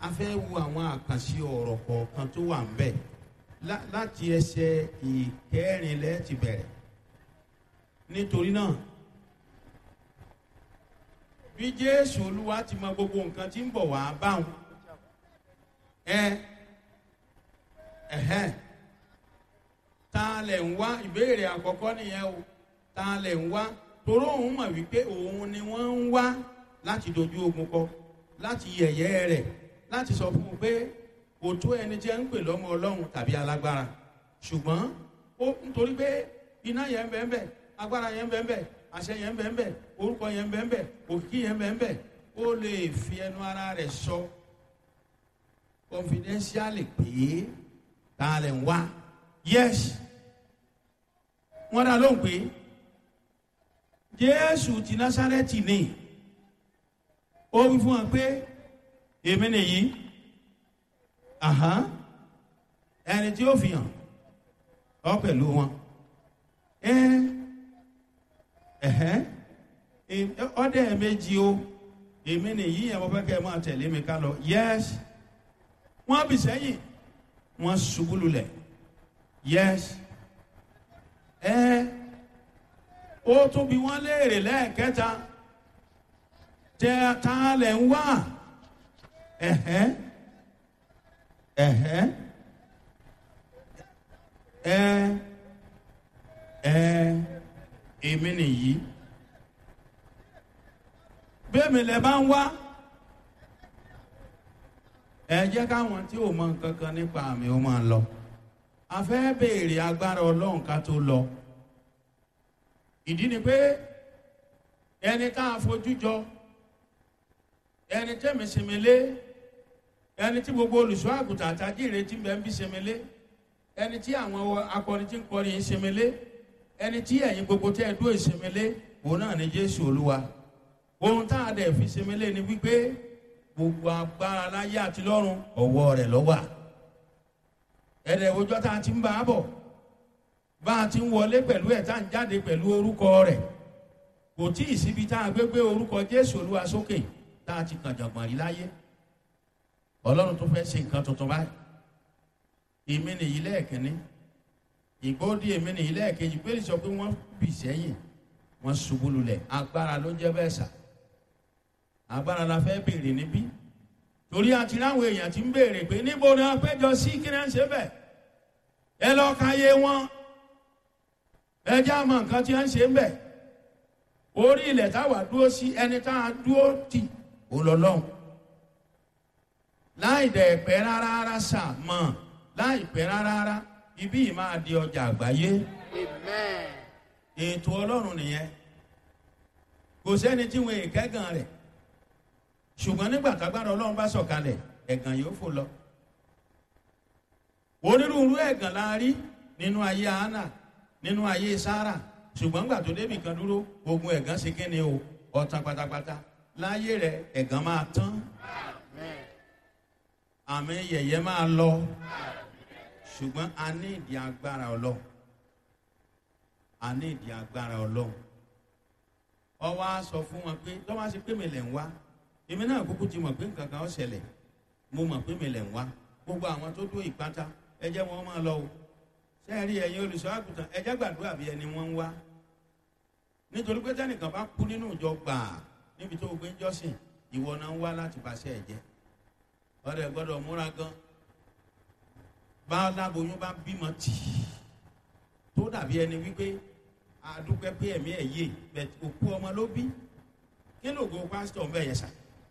a fẹ́ wo àwọn àkànṣe ọ̀rọ̀ kọ̀ọ̀kan tó wà ń bẹ̀ láti ẹsẹ̀ ìkẹrìnlẹ́ ti bẹ̀rẹ̀. Nítorí náà bí Jésù Olúwa ti mọ gbogbo nǹkan tí ń bọ̀ wá báwọn ta lẹ̀ ń wá, ìbéèrè àkọ́kọ́ nìyẹn o, ta lẹ̀ ń wá, torí òun mọ̀ wípé òun ni wọ́n ń wá láti dojú ogun kọ, láti yẹ̀yẹ́ rẹ̀, láti sọ fún un pé kò tó ẹni tí ẹ ń pè lọ́mọ Ọlọ́run tàbí alágbára. Ṣùgbọ́n ó nítorí pé iná yẹn ń bẹ ń bẹ, agbára yẹn ń bẹ ń bẹ, àṣẹ yẹn ń bẹ ń bẹ, orúkọ yẹn ń bẹ ń bẹ, òkìkí yẹn ń bẹ ń bẹ, ó lè fi ẹnu ara rẹ̀ sọ confidentially pé ta lẹ̀ ń wá. Yes, wọ́n dá lóhùn pé Jésù ti Násárẹ́tì ni. Ó wí fún wọn pé èmi nìyí, ẹni tí ó fi hàn ọ pẹ̀lú wọn. Ọdẹ méjì o, èmi nìyí yẹn mo fẹ́ kẹ́ ẹ máa tẹ̀lé mi ká lọ. Yes, wọ́n bì sẹ́yìn, wọ́n ṣubú lulẹ̀. Yes, ó tún bi wọ́n léèrè lẹ́ẹ̀kẹta, tẹ ta lẹ̀ ń wá. Èmi nìyí. Bẹ́ẹ̀mi lẹ bá ń wá, ẹ jẹ́ káwọn tí ò mọ nǹkan kan nípa àmì ó máa lọ. A fẹ́ béèrè agbára Ọlọ́run ká tó lọ. Ìdí ni pé ẹni tá a fojú jọ, ẹni tẹ́mi sèmélé, ẹni tí gbogbo olùṣọ́ àgùntàn àtàjì ìrètí ń bẹ ń bí sèmélé, ẹni tí àwọn akọrin tí ń kọrin yìí sèmélé, ẹni tí ẹ̀yin gbogbo tẹ́ ẹ dúró ìsèmélé, òun náà ni Jésù Olúwa. Ohun tá a dẹ̀ fi sèmélé ni wípé gbogbo agbára láyé àti lọ́run ọwọ́ rẹ̀ ló wà. Ẹ̀dẹ̀ òjò tá a ti ń bá a bọ̀, bá a ti ń wọlé pẹ̀lú ẹ̀ tá a ń jáde pẹ̀lú orúkọ rẹ̀, kò tí ì síbi tá a gbé orúkọ Jésù Olúwa sókè tá a ti kàn jàngbọ̀n rí láyé. Ọlọ́run tó fẹ́ ṣe nǹkan tuntun báyìí. Èmi nìyí lẹ́ẹ̀kínní, ìgbóòdì èmi nìyí lẹ́ẹ̀kejì, pé sọ pé wọ́n bì sẹ́yìn, wọ́n ṣubú lulẹ̀. Agbára ló jẹ́ bẹ́ẹ̀ sà. Agbára la fẹ́ béèrè níbí. Torí àti láwọn èèyàn ti ń béèrè pé níbo ni wọ́n péjọ sí, kí ni wọ́n ṣe bẹ̀. Ẹ lọ ka yé wọn, ẹ jẹ́ àmọ́ nǹkan tí wọ́n ṣe ń bẹ̀. Orí ilẹ̀ táwa dúró sí, ẹni tá a dúró tì ó lọ lọ́hùn. Láì dẹ̀ pẹ́ rárá sà mọ̀, láì pẹ́ rárá ibí yìí máa di ọjà àgbáyé. Amen. Ètò Ọlọ́run nìyẹn. Kò sẹ́ni tí wọ́n èkẹ́gàn rẹ̀. Ṣùgbọ́n nígbà tágbára Ọlọ́run bá sọ̀kalẹ̀, ẹ̀gàn yóò fò lọ. Onírúurú ẹ̀gàn la rí nínú ayé Hánà, nínú ayé Sárà. Ṣùgbọ́n nígbà tó débì kan dúró, ogun ẹ̀gàn ṣe kíni o, ọ̀tàn pátápátá. Láyé rẹ̀ ẹ̀gàn máa tán. Àmì yẹ̀yẹ́ máa lọ. Ṣùgbọ́n a ní ìdí agbára Ọlọ́run. A ní ìdí agbára Ọlọ́run. Ó wá sọ fún wọn pé tó bá ṣe pé mi lẹ̀ ń wá, èmi náà kúkú ti mọ̀ pé nǹkan kan ó ṣẹlẹ̀. Mo mọ̀ pé mi lẹ̀ ń wá. Gbogbo àwọn tó dó ìpátá, ẹ jẹ́ wọn máa lọ o. Ṣé ẹ rí ẹ̀yin olùṣọ́ àgùntàn, ẹ jẹ́ gbàdúrà bí ẹni wọ́n ń wá. Nítorí pé tẹ́nìkan bá kú nínú ìjọ gbàà níbi tó gbé ń jọ́sìn, ìwọ náà ń wá láti bàṣẹ ẹ̀jẹ̀. Ọ̀rẹ́ gbọ́dọ̀ múra gan. Bá aláboyún bá bímọ tì í, tó dàbí ẹni wípé àdúpẹ́ pé ẹ̀mí ẹ̀ yé, bẹ̀t òkú ọmọ ló bí. Kí ló go pásítọ̀ ń bẹ̀ yẹn sà?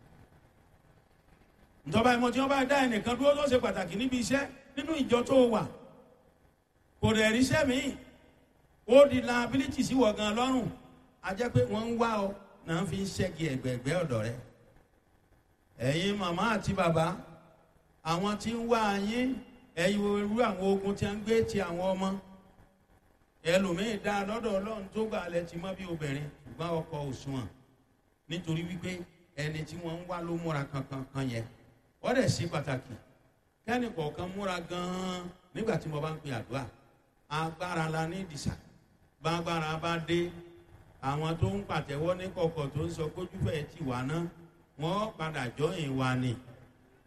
Ìjọba ìmọ̀ tí wọ́n bá dá ẹnìkan dúró tó ṣe pàtàkì níbi iṣẹ́ nínú ìjọ tó wà, kò dẹ̀ ríṣẹ́ míì, ó di liability sí wọ̀ gan lọ́rùn. A jẹ́ pé wọ́n ń wá ọ náà fi ń ṣẹ́gi ẹ̀gbẹ̀ẹ̀gbẹ́ ọ̀dọ̀ rẹ. Ẹ̀yin màmá àti bàbá, àwọn tí ń wá yín, ẹ̀yin irú àwọn ogun tí a ń gbé ti àwọn ọmọ. Ẹlòmíì dá lọ́dọ̀ Ọlọ́run tó gbà lẹ ti mọ́ bí obìnrin, ṣùgbọ́n ọkọ òṣùwọ̀n. Nítorí wípé ẹni tí wọ́n ń wá ló múra kankan kan yẹn. Ó dẹ̀ ṣe pàtàkì kẹ́ni kọ̀ọ̀kan múra gan-an nígbà tí mo bá ń pe àdúrà. Agbára la ní ìdìsà. Bágbára bá dé, àwọn tó ń pàtẹ́wọ́ ní kọ̀kọ̀ tó ń sọ kójú fẹ́ ti wà náà, wọ́n padà jọyìn wa ni.